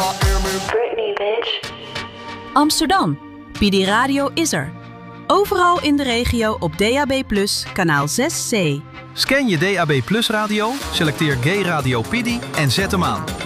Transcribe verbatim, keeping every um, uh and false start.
Britney, bitch. Amsterdam. P D Radio is er. Overal in de regio op D A B plus, kanaal zes C. Scan je D A B Plus radio, selecteer Gay Radio P D en zet hem aan.